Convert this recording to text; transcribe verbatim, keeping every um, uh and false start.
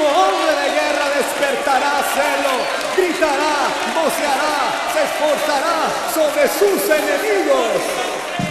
como hombre de guerra despertará celo, gritará, voceará, se esforzará sobre sus enemigos.